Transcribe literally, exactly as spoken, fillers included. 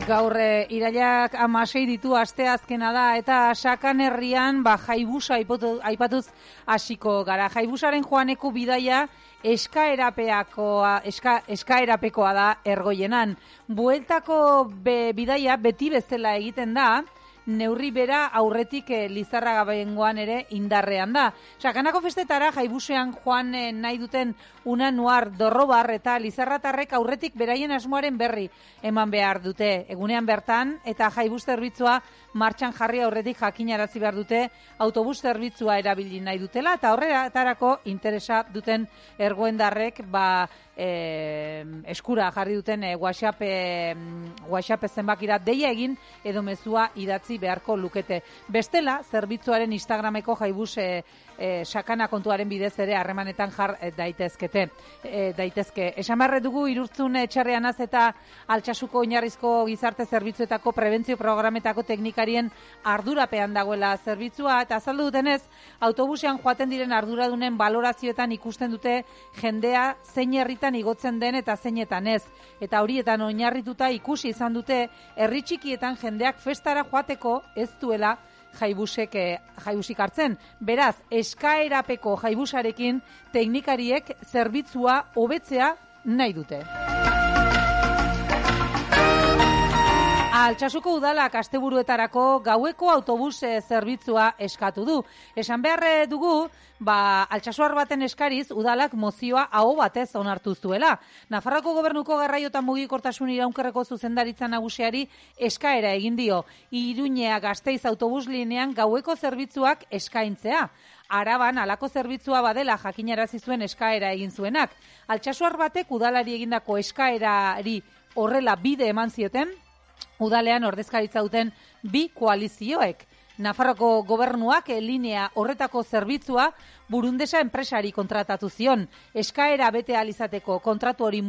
Gaur e, irailak hamasei ditu asteazkena da eta Sakan herrian ba, jaibusa aipatuz hasiko gara. Jaibusaren joaneko bidaia eskaerapeakoa, eska, eskaerapekoa da Ergoienan. Bueltako be, bidaia beti bezala egiten da, neurri bera aurretik e, Lizarragabengoan ere indarrean da. Sakanako festetara jaibusean joan e, nahi duten una nuar dorrobar eta Lizarratarrek aurretik beraien asmoaren berri eman behar dute. Egunean bertan eta jaibus zerbitzua martxan jarri aurretik jakinarazi behar dute autobus zerbitzua erabili nahi dutela eta horretarako interesa duten ergoendarrek ba, e, eskura jarri duten e, WhatsApp, e, WhatsApp zenbakira deia egin edo mezua idatzi beharko lukete. Bestela, zerbitzuaren Instagrameko jaibus e, e, sakana kontuaren bidez ere harremanetan jar e, daitezkete. E, daitezke. Esan barre dugu Irurtzun etxarreanaz eta Altsasuko oinarrizko gizarte zerbitzuetako prebentzio programetako teknikarien ardurapean dagoela zerbitzua eta azaldu dutenez, autobusean joaten diren arduradunen balorazioetan ikusten dute jendea zein herritan igotzen den eta zeinetan ez. Eta horietan oinarrituta ikusi izan dute herri txikietan jendeak festara joateko ez duela jaibusek eh, jaibusik hartzen. Beraz, eskaerapeko jaibusarekin teknikariek zerbitzua hobetzea nahi dute. Altsasuko udalak asteburuetarako gaueko autobus zerbitzua eskatu du. Esan behar dugu, ba, Altsasuar baten eskariz udalak mozioa aho batez onartu zuela. Nafarroako Gobernuko Garraio eta Mugikortasun Iraunkorreko zuzendaritza nagusiari eskaera egin dio. Iruñea Gasteiz autobus linean gaueko zerbitzuak eskaintzea. Araban halako zerbitzua badela jakinarazi zuen eskaera egin zuenak. Altsasuar batek udalari egindako eskaerari horrela bide eman zioten, udalean ordezkaritza duten bi koalizioek. Nafarroko Gobernuak linea horretako zerbitzua Burundesa enpresari kontratatu zion. Eskaera bete ahal izateko kontratu hori